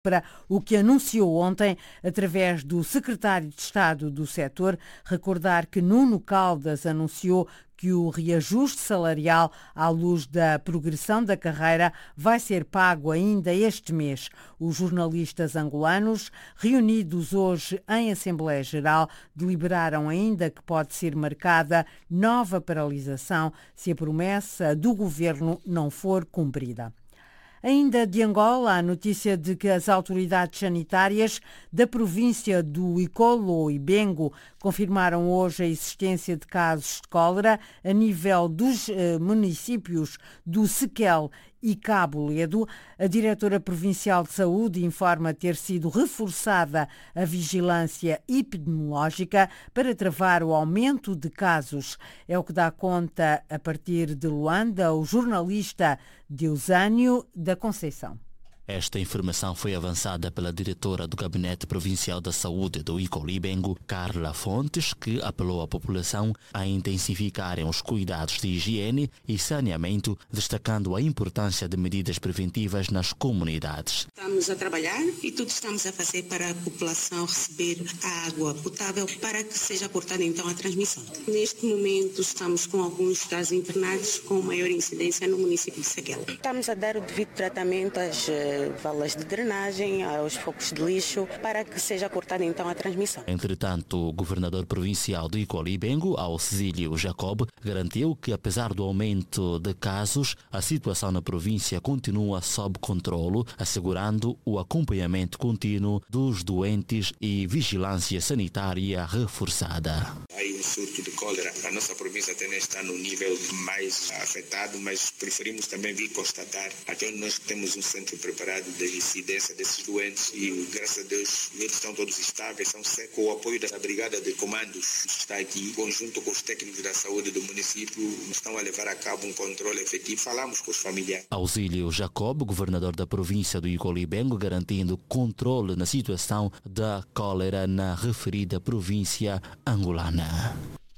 para o que anunciou ontem através do secretário de Estado do setor. Recordar que Nuno Caldas anunciou que o reajuste salarial à luz da progressão da carreira vai ser pago ainda este mês. Os jornalistas angolanos, reunidos hoje em Assembleia Geral, deliberaram ainda que pode ser marcada nova paralisação se a promessa do governo não for cumprida. Ainda de Angola, a notícia de que as autoridades sanitárias da província do Icolo e Bengo confirmaram hoje a existência de casos de cólera a nível dos municípios do Sequel e Cabo Ledo. A diretora provincial de saúde informa ter sido reforçada a vigilância epidemiológica para travar o aumento de casos. É o que dá conta, a partir de Luanda, o jornalista Deusânio da Conceição. Esta informação foi avançada pela diretora do Gabinete Provincial da Saúde do Icolo-Bengo, Carla Fontes, que apelou à população a intensificarem os cuidados de higiene e saneamento, destacando a importância de medidas preventivas nas comunidades. Estamos a trabalhar e tudo estamos a fazer para a população receber água potável para que seja cortada então a transmissão. Neste momento estamos com alguns casos internados com maior incidência no município de Sequel. Estamos a dar o devido tratamento às valas de drenagem, aos focos de lixo, para que seja cortada então a transmissão. Entretanto, o governador provincial do Icolo-Bengo, Auxílio Jacob, garantiu que, apesar do aumento de casos, a situação na província continua sob controlo, assegurando o acompanhamento contínuo dos doentes e vigilância sanitária reforçada. Há um surto de cólera. A nossa província até está no nível mais afetado, mas preferimos também vir constatar até onde nós temos um centro preparado da incidência desses doentes e, graças a Deus, eles estão todos estáveis, são secos. Com o apoio da Brigada de Comandos que está aqui, em conjunto com os técnicos da saúde do município, estão a levar a cabo um controle efetivo. Falamos com os familiares. Auxílio Jacob, governador da província do Icolo-Bengo, garantindo controle na situação da cólera na referida província angolana.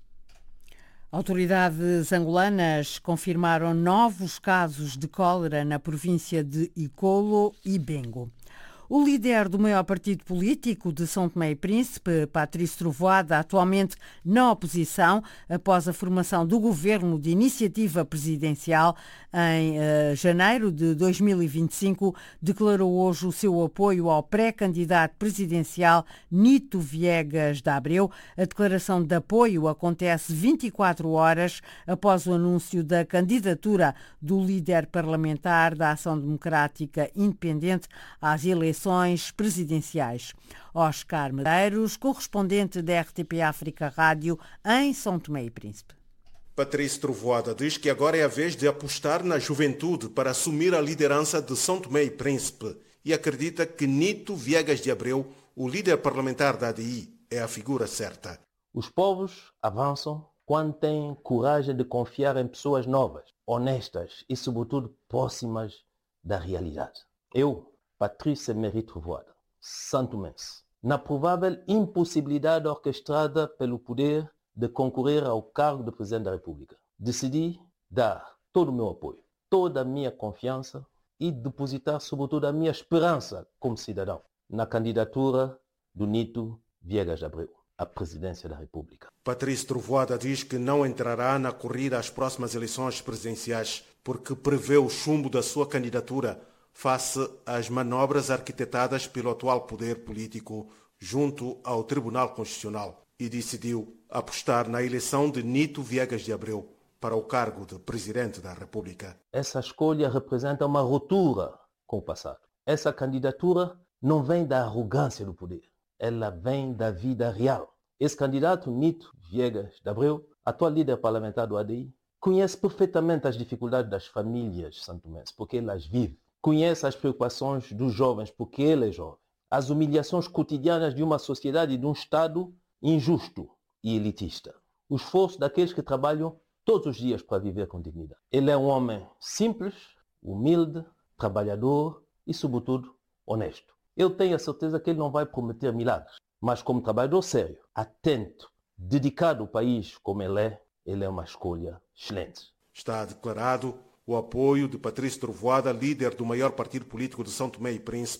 Autoridades angolanas confirmaram novos casos de cólera na província de Icolo e Bengo. O líder do maior partido político de São Tomé e Príncipe, Patrício Trovoada, atualmente na oposição, após a formação do governo de iniciativa presidencial em janeiro de 2025, declarou hoje o seu apoio ao pré-candidato presidencial Nito Viegas de Abreu. A declaração de apoio acontece 24 horas após o anúncio da candidatura do líder parlamentar da Ação Democrática Independente às eleições presidenciais. Oscar Medeiros, correspondente da RTP África Rádio em São Tomé e Príncipe. Patrício Trovoada diz que agora é a vez de apostar na juventude para assumir a liderança de São Tomé e Príncipe e acredita que Nito Viegas de Abreu, o líder parlamentar da ADI, é a figura certa. Os povos avançam quando têm coragem de confiar em pessoas novas, honestas e, sobretudo, próximas da realidade. Eu, Patrício Emery Trovoada, santomense, na provável impossibilidade orquestrada pelo poder de concorrer ao cargo de Presidente da República, decidi dar todo o meu apoio, toda a minha confiança e depositar sobretudo a minha esperança como cidadão na candidatura do Nito Viegas de Abreu à Presidência da República. Patrício Trovoada diz que não entrará na corrida às próximas eleições presidenciais porque prevê o chumbo da sua candidatura face às manobras arquitetadas pelo atual poder político junto ao Tribunal Constitucional e decidiu apostar na eleição de Nito Viegas de Abreu para o cargo de Presidente da República. Essa escolha representa uma ruptura com o passado. Essa candidatura não vem da arrogância do poder, ela vem da vida real. Esse candidato, Nito Viegas de Abreu, atual líder parlamentar do ADI, conhece perfeitamente as dificuldades das famílias santomenses, porque ele as vive. Conhece as preocupações dos jovens, porque ele é jovem. As humilhações cotidianas de uma sociedade e de um Estado injusto e elitista. O esforço daqueles que trabalham todos os dias para viver com dignidade. Ele é um homem simples, humilde, trabalhador e, sobretudo, honesto. Eu tenho a certeza que ele não vai prometer milagres, mas como trabalhador sério, atento, dedicado ao país como ele é uma escolha excelente. Está declarado o apoio de Patrício Trovoada, líder do maior partido político de São Tomé e Príncipe,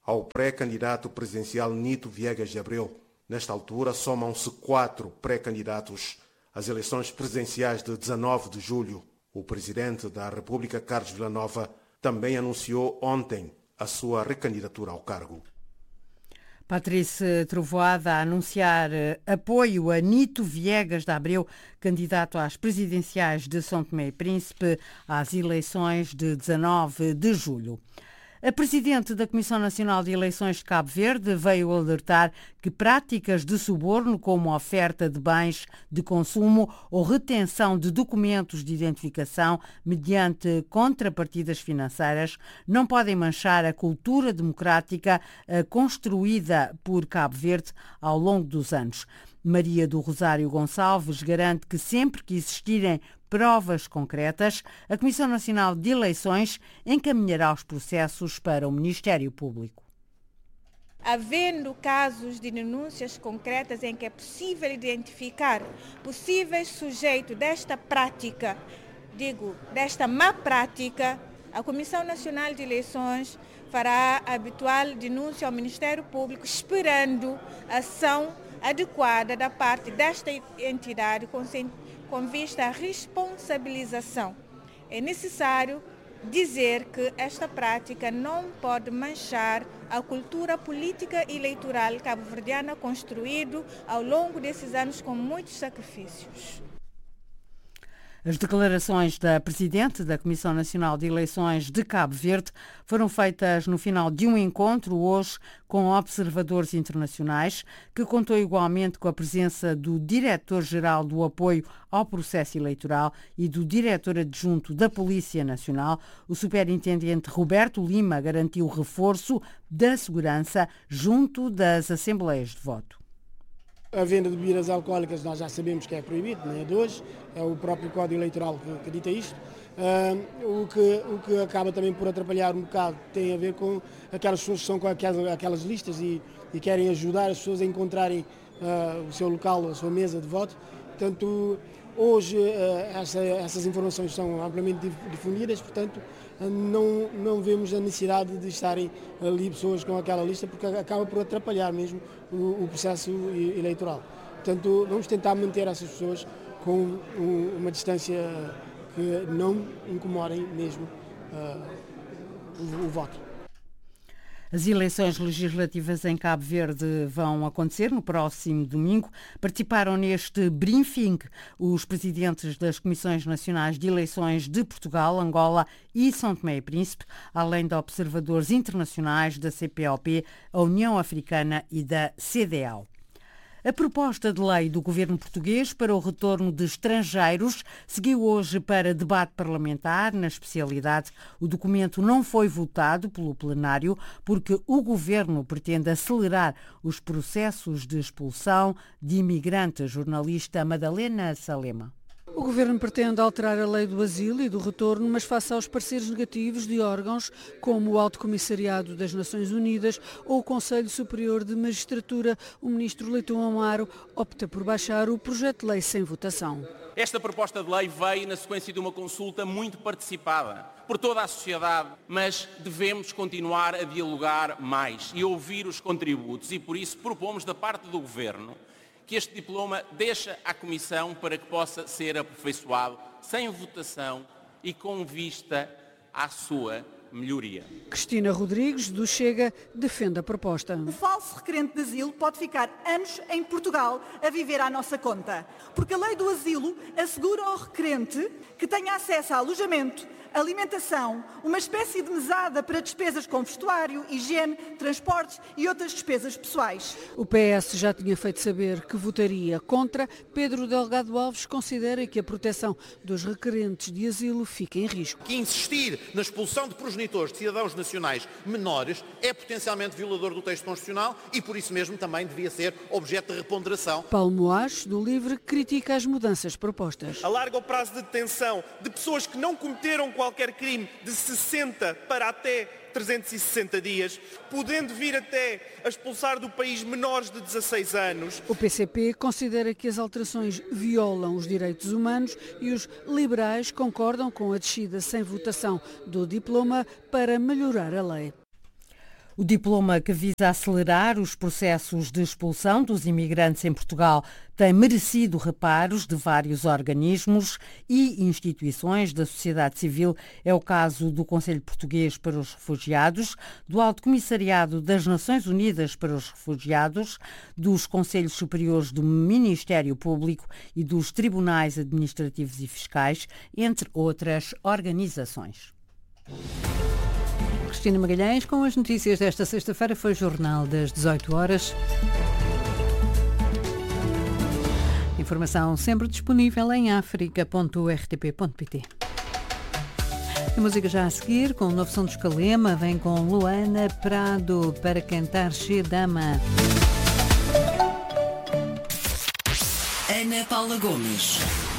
ao pré-candidato presidencial Nito Viegas de Abreu. Nesta altura, somam-se 4 pré-candidatos às eleições presidenciais de 19 de julho. O presidente da República, Carlos Villanova, também anunciou ontem a sua recandidatura ao cargo. Patrícia Trovoada a anunciar apoio a Nito Viegas de Abreu, candidato às presidenciais de São Tomé e Príncipe às eleições de 19 de julho. A presidente da Comissão Nacional de Eleições de Cabo Verde veio alertar que práticas de suborno, como oferta de bens de consumo ou retenção de documentos de identificação mediante contrapartidas financeiras, não podem manchar a cultura democrática construída por Cabo Verde ao longo dos anos. Maria do Rosário Gonçalves garante que sempre que existirem provas concretas, a Comissão Nacional de Eleições encaminhará os processos para o Ministério Público. Havendo casos de denúncias concretas em que é possível identificar possíveis sujeitos desta prática, desta má prática, a Comissão Nacional de Eleições fará a habitual denúncia ao Ministério Público, esperando ação adequada da parte desta entidade com vista à responsabilização. É necessário dizer que esta prática não pode manchar a cultura política e eleitoral cabo-verdiana construído ao longo desses anos com muitos sacrifícios. As declarações da Presidente da Comissão Nacional de Eleições de Cabo Verde foram feitas no final de um encontro hoje com observadores internacionais, que contou igualmente com a presença do Diretor-Geral do Apoio ao Processo Eleitoral e do Diretor Adjunto da Polícia Nacional. O Superintendente Roberto Lima garantiu o reforço da segurança junto das Assembleias de Voto. A venda de bebidas alcoólicas nós já sabemos que é proibido, não é de hoje, é o próprio Código Eleitoral que dita isto. O que acaba também por atrapalhar um bocado tem a ver com aquelas pessoas que são com aquelas listas e querem ajudar as pessoas a encontrarem o seu local, a sua mesa de voto. Portanto, hoje essas informações são amplamente difundidas, portanto não vemos a necessidade de estarem ali pessoas com aquela lista, porque acaba por atrapalhar mesmo o processo eleitoral. Portanto, vamos tentar manter essas pessoas com uma distância que não incomodem mesmo o voto. As eleições legislativas em Cabo Verde vão acontecer no próximo domingo. Participaram neste briefing os presidentes das Comissões Nacionais de Eleições de Portugal, Angola e São Tomé e Príncipe, além de observadores internacionais da CPLP, a União Africana e da CDAO. A proposta de lei do governo português para o retorno de estrangeiros seguiu hoje para debate parlamentar na especialidade. O documento não foi votado pelo plenário porque o governo pretende acelerar os processos de expulsão de imigrantes. Jornalista Madalena Salema. O Governo pretende alterar a lei do asilo e do retorno, mas face aos pareceres negativos de órgãos como o Alto Comissariado das Nações Unidas ou o Conselho Superior de Magistratura, o ministro Leitão Amaro opta por baixar o projeto de lei sem votação. Esta proposta de lei veio na sequência de uma consulta muito participada por toda a sociedade, mas devemos continuar a dialogar mais e ouvir os contributos e por isso propomos da parte do Governo que este diploma deixa à Comissão para que possa ser aperfeiçoado sem votação e com vista à sua melhoria. Cristina Rodrigues, do Chega, defende a proposta. O falso requerente de asilo pode ficar anos em Portugal a viver à nossa conta, porque a lei do asilo assegura ao requerente que tenha acesso a alojamento, alimentação, uma espécie de mesada para despesas com vestuário, higiene, transportes e outras despesas pessoais. O PS já tinha feito saber que votaria contra. Pedro Delgado Alves considera que a proteção dos requerentes de asilo fica em risco. Que insistir na expulsão de progenitores de cidadãos nacionais menores é potencialmente violador do texto constitucional e por isso mesmo também devia ser objeto de reponderação. Paulo Moares, do LIVRE, critica as mudanças propostas. Alarga o prazo de detenção de pessoas que não cometeram qualquer crime de 60 para até 360 dias, podendo vir até a expulsar do país menores de 16 anos. O PCP considera que as alterações violam os direitos humanos e os liberais concordam com a descida sem votação do diploma para melhorar a lei. O diploma que visa acelerar os processos de expulsão dos imigrantes em Portugal tem merecido reparos de vários organismos e instituições da sociedade civil. É o caso do Conselho Português para os Refugiados, do Alto Comissariado das Nações Unidas para os Refugiados, dos Conselhos Superiores do Ministério Público e dos Tribunais Administrativos e Fiscais, entre outras organizações. Cristina Magalhães com as notícias desta sexta-feira. Foi o Jornal das 18 horas. Informação sempre disponível em africa.rtp.pt. A música já a seguir, com o novo som dos Calema, vem com Luana Prado para cantar Che Dama. Ana Paula Gomes.